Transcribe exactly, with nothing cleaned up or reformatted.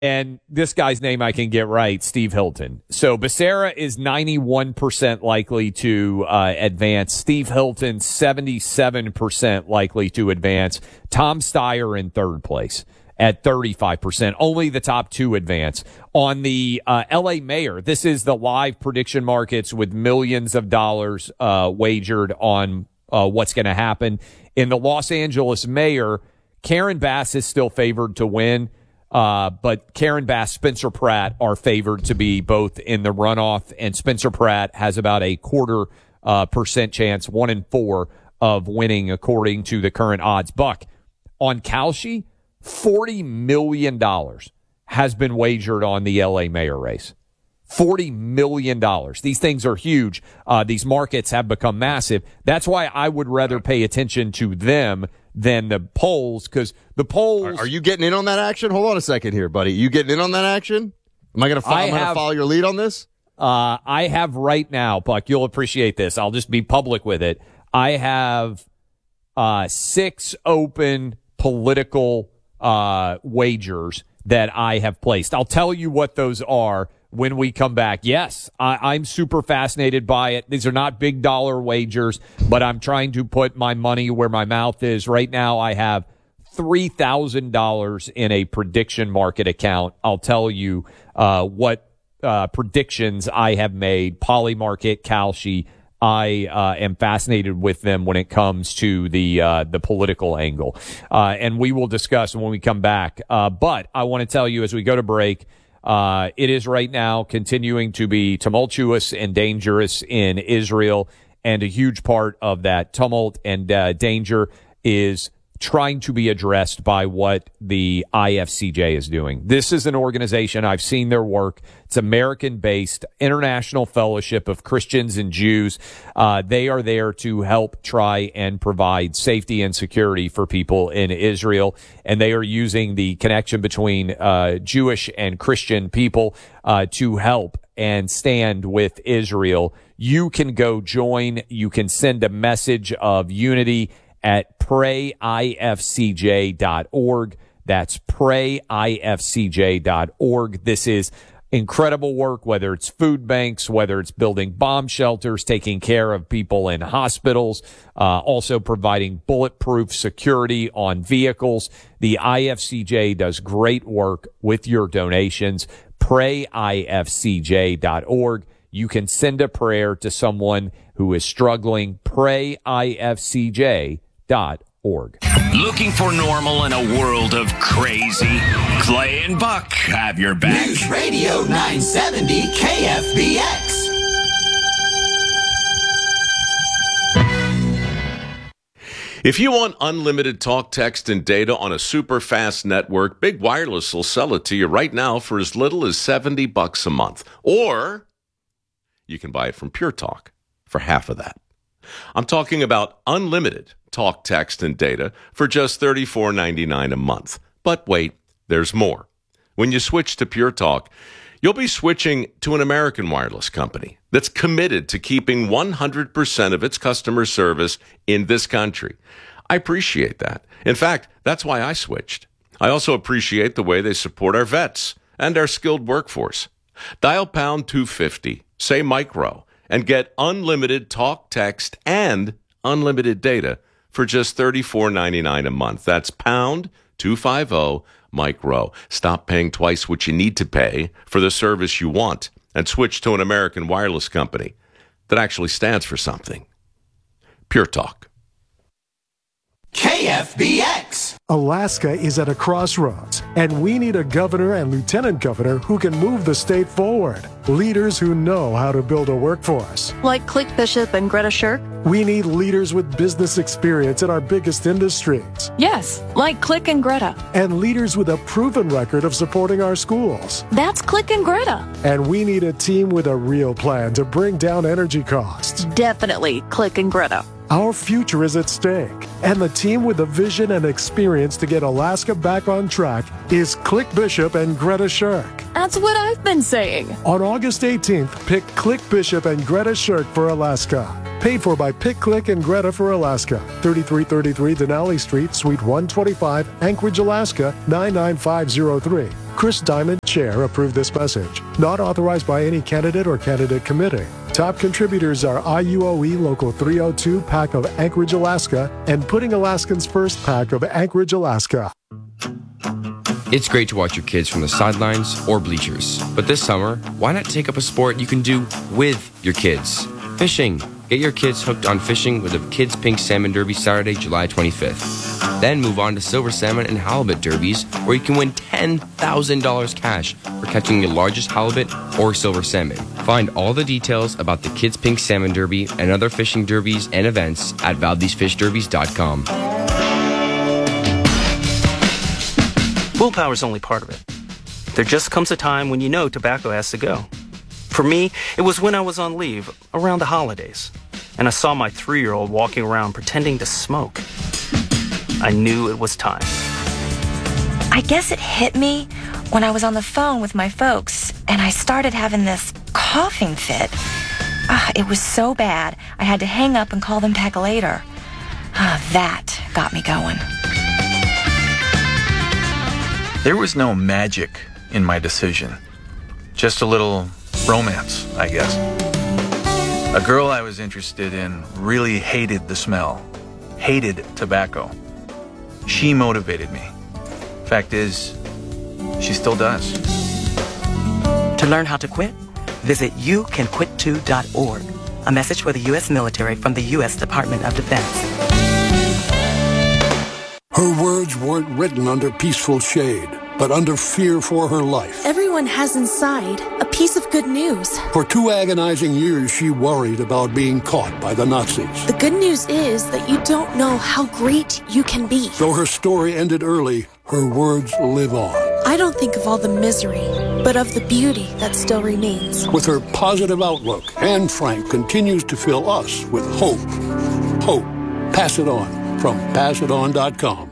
And this guy's name I can get right, Steve Hilton. So Becerra is ninety-one percent likely to uh, advance. Steve Hilton, seventy-seven percent likely to advance. Tom Steyer in third place at thirty-five percent. Only the top two advance. On the uh, L A mayor, this is the live prediction markets with millions of dollars uh, wagered on uh, what's going to happen. In the Los Angeles mayor, Karen Bass is still favored to win. Uh, but Karen Bass, Spencer Pratt are favored to be both in the runoff, and Spencer Pratt has about a quarter uh, percent chance, one in four, of winning according to the current odds. Buck, on Kalshi, forty million dollars has been wagered on the L A mayor race. forty million dollars. These things are huge. Uh, these markets have become massive. That's why I would rather pay attention to them than the polls, because the polls... Are, are you getting in on that action? Hold on a second here, buddy. You getting in on that action? Am I going to follow, follow your lead on this? Uh, I have right now, Buck, you'll appreciate this. I'll just be public with it. I have uh, six open political uh, wagers that I have placed. I'll tell you what those are when we come back. Yes, I, I'm super fascinated by it. These are not big dollar wagers, but I'm trying to put my money where my mouth is. Right now, I have three thousand dollars in a prediction market account. I'll tell you uh, what uh, predictions I have made. Polymarket, Kalshi. I uh, am fascinated with them when it comes to the uh, the political angle. Uh, and we will discuss when we come back. Uh, but I want to tell you as we go to break, Uh, it is right now continuing to be tumultuous and dangerous in Israel, and a huge part of that tumult and uh, danger is trying to be addressed by what the I F C J is doing. This is an organization, I've seen their work. It's American-based, International Fellowship of Christians and Jews. Uh, they are there to help try and provide safety and security for people in Israel, and they are using the connection between uh, Jewish and Christian people uh, to help and stand with Israel. You can go join. You can send a message of unity at pray I F C J dot org. That's pray I F C J dot org. This is incredible work, whether it's food banks, whether it's building bomb shelters, taking care of people in hospitals, uh, also providing bulletproof security on vehicles. The I F C J does great work with your donations. pray I F C J dot org. You can send a prayer to someone who is struggling. pray I F C J dot org. Looking for normal in a world of crazy? Clay and Buck have your back. News Radio nine seventy K F B X. If you want unlimited talk, text, and data on a super fast network, Big Wireless will sell it to you right now for as little as seventy bucks a month. Or you can buy it from Pure Talk for half of that. I'm talking about unlimited talk, text, and data for just thirty-four ninety-nine a month. But wait, there's more. When you switch to Pure Talk, you'll be switching to an American wireless company that's committed to keeping one hundred percent of its customer service in this country. I appreciate that. In fact, that's why I switched. I also appreciate the way they support our vets and our skilled workforce. Dial pound two fifty, say micro, and get unlimited talk, text, and unlimited data for just thirty-four ninety-nine a month. That's pound two fifty micro. Stop paying twice what you need to pay for the service you want and switch to an American wireless company that actually stands for something. Pure Talk. K F B X. Alaska is at a crossroads, and we need a governor and lieutenant governor who can move the state forward. Leaders who know how to build a workforce. Like Click Bishop and Greta Shirk? We need leaders with business experience in our biggest industries. Yes, like Click and Greta. And leaders with a proven record of supporting our schools. That's Click and Greta. And we need a team with a real plan to bring down energy costs. Definitely Click and Greta. Our future is at stake, and the team with the vision and experience to get Alaska back on track is Click Bishop and Greta Shirk. That's what I've been saying. On August eighteenth, pick Click Bishop and Greta Shirk for Alaska. Paid for by Pick, Click, and Greta for Alaska. thirty-three thirty-three Denali Street, Suite one twenty-five, Anchorage, Alaska, nine nine five zero three. Chris Diamond, Chair, approved this message. Not authorized by any candidate or candidate committee. Top contributors are I U O E Local three oh two PAC of Anchorage, Alaska, and Putting Alaskans First PAC of Anchorage, Alaska. It's great to watch your kids from the sidelines or bleachers. But this summer, why not take up a sport you can do with your kids? Fishing. Get your kids hooked on fishing with the Kids Pink Salmon Derby Saturday, July twenty-fifth. Then move on to Silver Salmon and Halibut Derbies, where you can win ten thousand dollars cash for catching the largest halibut or silver salmon. Find all the details about the Kids Pink Salmon Derby and other fishing derbies and events at valdez fish derbies dot com. Willpower is only part of it. There just comes a time when you know tobacco has to go. For me, it was when I was on leave, around the holidays, and I saw my three-year-old walking around pretending to smoke. I knew it was time. I guess it hit me when I was on the phone with my folks, and I started having this coughing fit. Ah, it was so bad, I had to hang up and call them back later. Ah, that got me going. There was no magic in my decision. Just a little romance, I guess. A girl I was interested in really hated the smell, hated tobacco. She motivated me. Fact is, she still does. To learn how to quit, visit you can quit too dot org. A message for the U S military from the U S Department of Defense. Her words weren't written under peaceful shade, but under fear for her life. Everyone has inside a piece of good news. For two agonizing years, she worried about being caught by the Nazis. The good news is that you don't know how great you can be. Though her story ended early, her words live on. I don't think of all the misery, but of the beauty that still remains. With her positive outlook, Anne Frank continues to fill us with hope. Hope. Pass it on from pass it on dot com.